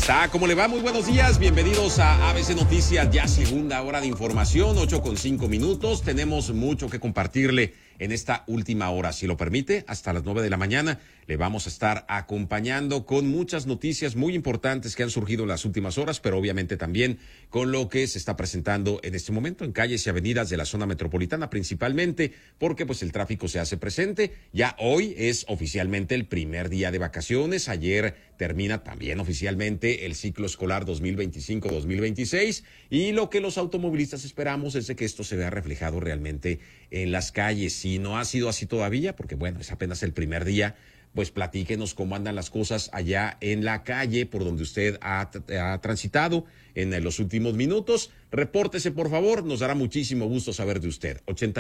está? ¿Cómo le va? Muy buenos días. Bienvenidos a ABC Noticias, ya segunda hora de información, 8:05. Tenemos mucho que compartirle en esta última hora. Si lo permite, hasta las 9 de la mañana le vamos a estar acompañando con muchas noticias muy importantes que han surgido en las últimas horas, pero obviamente también con lo que se está presentando en este momento en calles y avenidas de la zona metropolitana, principalmente porque pues el tráfico se hace presente. Ya hoy es oficialmente el primer día de vacaciones. Ayer termina también oficialmente el ciclo escolar 2025-2026 y lo que los automovilistas esperamos es de que esto se vea reflejado realmente en las calles. Si no ha sido así todavía, porque bueno, es apenas el primer día, pues platíquenos cómo andan las cosas allá en la calle por donde usted ha transitado en los últimos minutos. Repórtese, por favor, nos dará muchísimo gusto saber de usted.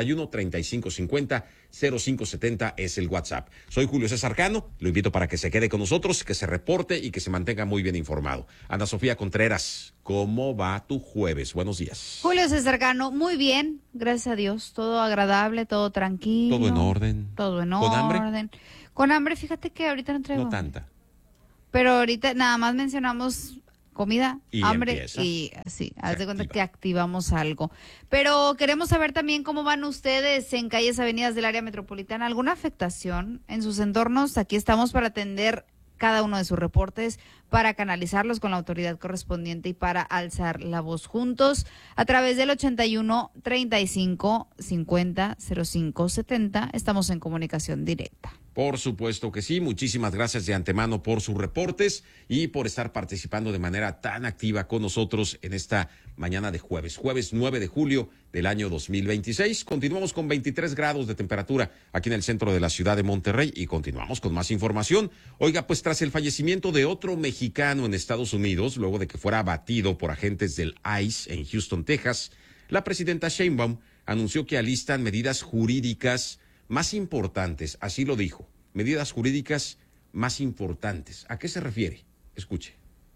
81-3550-0570 es el WhatsApp. Soy Julio César Cano, lo invito para que se quede con nosotros, que se reporte y que se mantenga muy bien informado. Ana Sofía Contreras, ¿cómo va tu jueves? Buenos días. Julio César Cano, muy bien, gracias a Dios, todo agradable, todo tranquilo. Todo en orden. Todo en ¿Con hambre? orden. Con hambre, fíjate que ahorita no traigo. No tanta. Pero ahorita nada más mencionamos comida, y hambre empieza. y así, haz de cuenta que activamos algo. Pero queremos saber también cómo van ustedes en calles, avenidas del área metropolitana. ¿Alguna afectación en sus entornos? Aquí estamos para atender cada uno de sus reportes, para canalizarlos con la autoridad correspondiente y para alzar la voz juntos a través del 81-3550-0570. Estamos en comunicación directa. Por supuesto que sí, muchísimas gracias de antemano por sus reportes y por estar participando de manera tan activa con nosotros en esta mañana de jueves 9 de julio del año 2026. Continuamos con 23 grados de temperatura aquí en el centro de la ciudad de Monterrey y continuamos con más información. Oiga, pues tras el fallecimiento de otro mexicano en Estados Unidos, luego de que fuera abatido por agentes del ICE en Houston, Texas, la presidenta Sheinbaum anunció que alistan medidas jurídicas más importantes, así lo dijo, medidas jurídicas más importantes. ¿A qué se refiere? Escuche.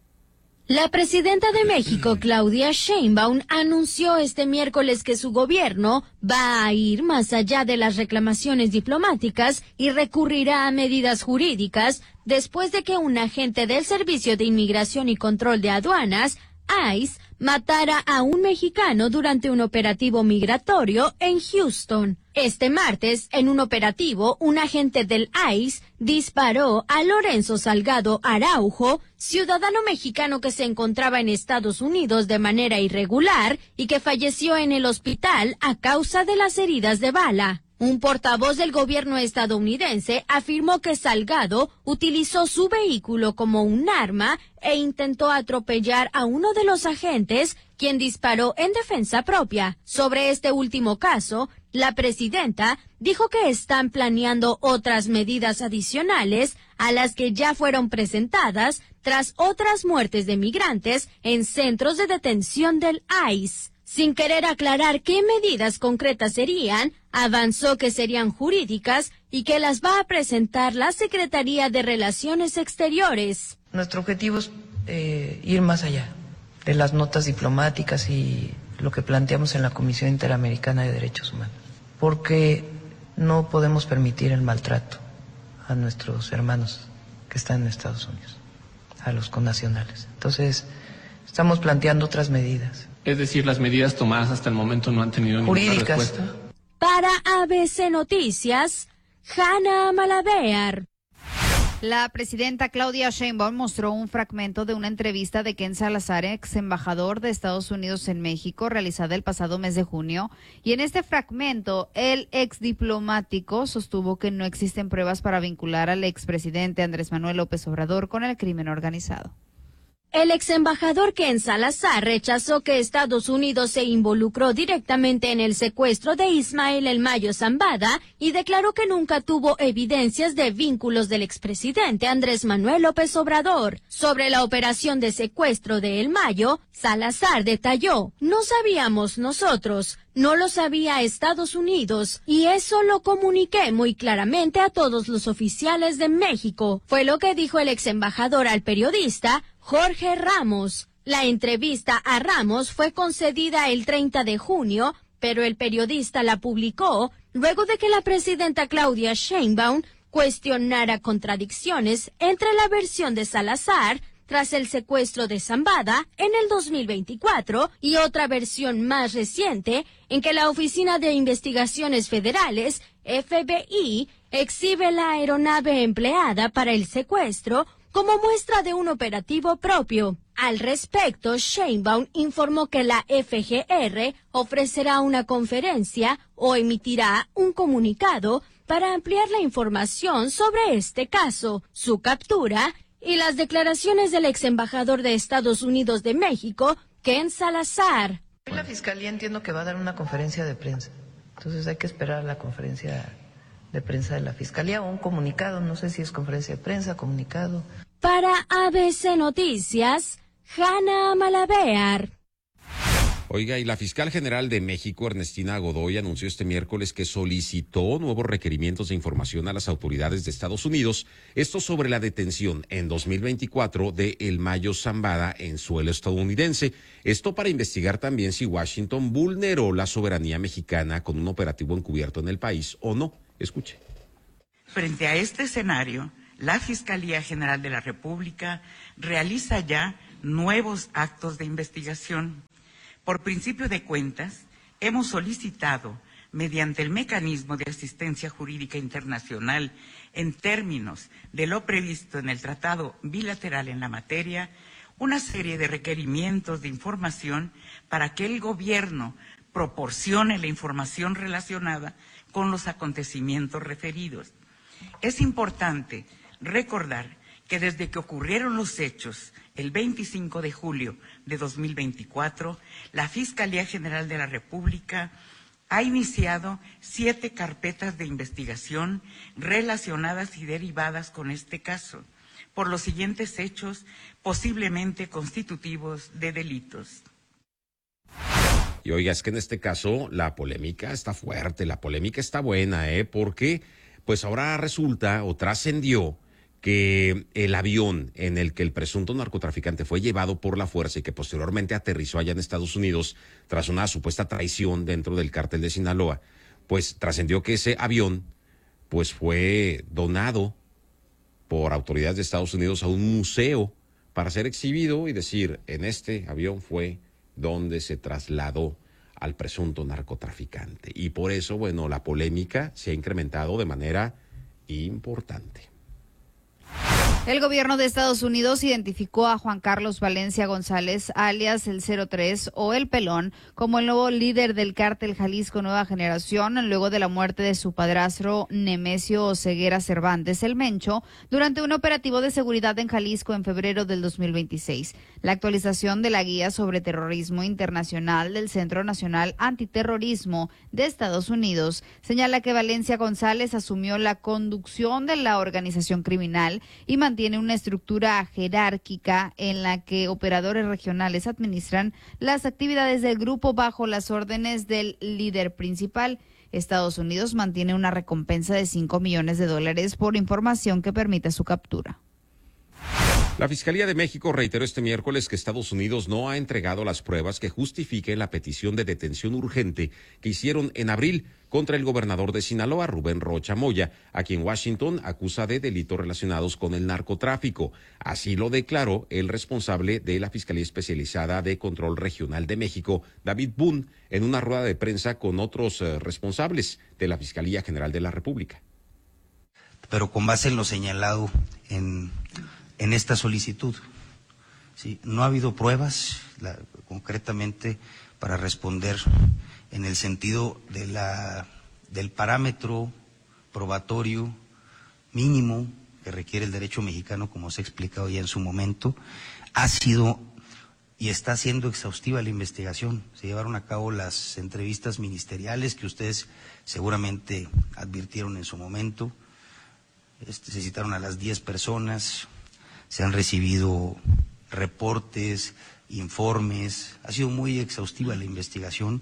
La presidenta de México, Claudia Sheinbaum, anunció este miércoles que su gobierno va a ir más allá de las reclamaciones diplomáticas y recurrirá a medidas jurídicas después de que un agente del Servicio de Inmigración y Control de Aduanas, ICE, matara a un mexicano durante un operativo migratorio en Houston. Este martes, en un operativo, un agente del ICE disparó a Lorenzo Salgado Araujo, ciudadano mexicano que se encontraba en Estados Unidos de manera irregular y que falleció en el hospital a causa de las heridas de bala. Un portavoz del gobierno estadounidense afirmó que Salgado utilizó su vehículo como un arma e intentó atropellar a uno de los agentes, quien disparó en defensa propia. Sobre este último caso, la presidenta dijo que están planeando otras medidas adicionales a las que ya fueron presentadas tras otras muertes de migrantes en centros de detención del ICE. Sin querer aclarar qué medidas concretas serían, avanzó que serían jurídicas y que las va a presentar la Secretaría de Relaciones Exteriores. Nuestro objetivo es ir más allá de las notas diplomáticas y lo que planteamos en la Comisión Interamericana de Derechos Humanos, porque no podemos permitir el maltrato a nuestros hermanos que están en Estados Unidos, a los connacionales. Entonces, estamos planteando otras medidas. Es decir, las medidas tomadas hasta el momento no han tenido ninguna respuesta. Para ABC Noticias, Hanna Malabear. La presidenta Claudia Sheinbaum mostró un fragmento de una entrevista de Ken Salazar, ex embajador de Estados Unidos en México, realizada el pasado mes de junio. Y en este fragmento, el ex diplomático sostuvo que no existen pruebas para vincular al expresidente Andrés Manuel López Obrador con el crimen organizado. El ex embajador Ken Salazar rechazó que Estados Unidos se involucró directamente en el secuestro de Ismael El Mayo Zambada y declaró que nunca tuvo evidencias de vínculos del expresidente Andrés Manuel López Obrador. Sobre la operación de secuestro de El Mayo, Salazar detalló: "No sabíamos nosotros, no lo sabía Estados Unidos, y eso lo comuniqué muy claramente a todos los oficiales de México", fue lo que dijo el ex embajador al periodista Jorge Ramos. La entrevista a Ramos fue concedida el 30 de junio, pero el periodista la publicó luego de que la presidenta Claudia Sheinbaum cuestionara contradicciones entre la versión de Salazar tras el secuestro de Zambada en el 2024 y otra versión más reciente en que la Oficina de Investigaciones Federales, FBI, exhibe la aeronave empleada para el secuestro como muestra de un operativo propio. Al respecto, Sheinbaum informó que la FGR ofrecerá una conferencia o emitirá un comunicado para ampliar la información sobre este caso, su captura y las declaraciones del ex embajador de Estados Unidos de México, Ken Salazar. La Fiscalía entiendo que va a dar una conferencia de prensa, entonces hay que esperar a la conferencia de prensa de la Fiscalía o un comunicado, no sé si es conferencia de prensa, comunicado. Para ABC Noticias, Hanna Malabear. Oiga, y la fiscal general de México, Ernestina Godoy, anunció este miércoles que solicitó nuevos requerimientos de información a las autoridades de Estados Unidos, esto sobre la detención en 2024 de El Mayo Zambada en suelo estadounidense. Esto para investigar también si Washington vulneró la soberanía mexicana con un operativo encubierto en el país o no. Escuche. Frente a este escenario, la Fiscalía General de la República realiza ya nuevos actos de investigación. Por principio de cuentas, hemos solicitado, mediante el mecanismo de asistencia jurídica internacional, en términos de lo previsto en el Tratado Bilateral en la materia, una serie de requerimientos de información para que el gobierno proporcione la información relacionada con los acontecimientos referidos. Es importante recordar que desde que ocurrieron los hechos, el 25 de julio de 2024, la Fiscalía General de la República ha iniciado 7 carpetas de investigación relacionadas y derivadas con este caso, por los siguientes hechos posiblemente constitutivos de delitos. Y oiga, es que en este caso la polémica está fuerte, la polémica está buena, porque pues ahora resulta o trascendió que el avión en el que el presunto narcotraficante fue llevado por la fuerza y que posteriormente aterrizó allá en Estados Unidos tras una supuesta traición dentro del cártel de Sinaloa, pues trascendió que ese avión pues fue donado por autoridades de Estados Unidos a un museo para ser exhibido y decir, en este avión fue donde se trasladó al presunto narcotraficante. Y por eso, bueno, la polémica se ha incrementado de manera importante. El gobierno de Estados Unidos identificó a Juan Carlos Valencia González, alias el 03 o el Pelón, como el nuevo líder del cártel Jalisco Nueva Generación, luego de la muerte de su padrastro Nemesio Ceguera Cervantes, el Mencho, durante un operativo de seguridad en Jalisco en febrero del 2026. La actualización de la guía sobre terrorismo internacional del Centro Nacional Antiterrorismo de Estados Unidos señala que Valencia González asumió la conducción de la organización criminal y mantiene una estructura jerárquica en la que operadores regionales administran las actividades del grupo bajo las órdenes del líder principal. Estados Unidos mantiene una recompensa de $5 millones por información que permita su captura. La Fiscalía de México reiteró este miércoles que Estados Unidos no ha entregado las pruebas que justifiquen la petición de detención urgente que hicieron en abril contra el gobernador de Sinaloa, Rubén Rocha Moya, a quien Washington acusa de delitos relacionados con el narcotráfico. Así lo declaró el responsable de la Fiscalía Especializada de Control Regional de México, David Boone, en una rueda de prensa con otros responsables de la Fiscalía General de la República. Pero con base en lo señalado en esta solicitud, ¿sí? No ha habido pruebas concretamente para responder en el sentido de del parámetro probatorio mínimo que requiere el derecho mexicano, como se ha explicado ya en su momento. Ha sido y está siendo exhaustiva la investigación. Se llevaron a cabo las entrevistas ministeriales que ustedes seguramente advirtieron en su momento. Se citaron a las 10 personas, se han recibido reportes, informes, ha sido muy exhaustiva la investigación.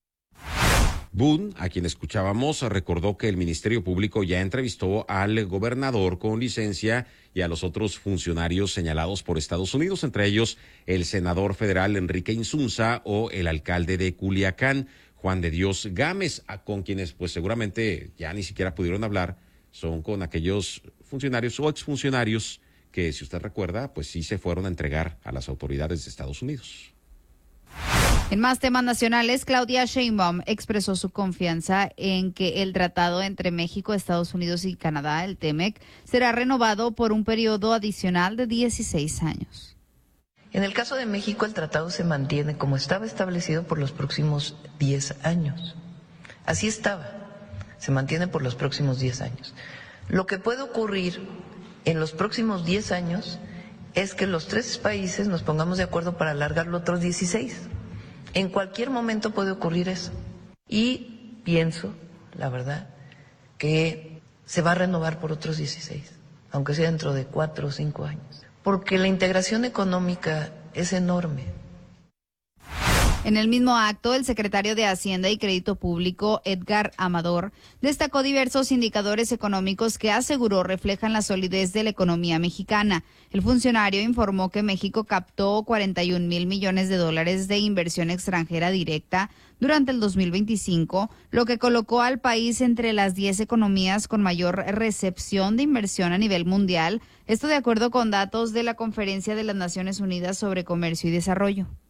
Boone, a quien escuchábamos, recordó que el Ministerio Público ya entrevistó al gobernador con licencia y a los otros funcionarios señalados por Estados Unidos, entre ellos el senador federal Enrique Insunza o el alcalde de Culiacán, Juan de Dios Gámez, con quienes pues seguramente ya ni siquiera pudieron hablar, son con aquellos funcionarios o exfuncionarios que, si usted recuerda, pues sí se fueron a entregar a las autoridades de Estados Unidos. En más temas nacionales, Claudia Sheinbaum expresó su confianza en que el tratado entre México, Estados Unidos y Canadá, el TEMEC, será renovado por un periodo adicional de 16 años. En el caso de México, el tratado se mantiene como estaba establecido por los próximos 10 años. Así estaba, se mantiene por los próximos 10 años. Lo que puede ocurrir en los próximos 10 años es que los 3 países nos pongamos de acuerdo para alargarlo otros 16. En cualquier momento puede ocurrir eso. Y pienso, la verdad, que se va a renovar por otros 16, aunque sea dentro de 4 o 5 años. Porque la integración económica es enorme. En el mismo acto, el secretario de Hacienda y Crédito Público, Edgar Amador, destacó diversos indicadores económicos que aseguró reflejan la solidez de la economía mexicana. El funcionario informó que México captó 41,000 millones de dólares de inversión extranjera directa durante el 2025, lo que colocó al país entre las 10 economías con mayor recepción de inversión a nivel mundial. Esto de acuerdo con datos de la Conferencia de las Naciones Unidas sobre Comercio y Desarrollo.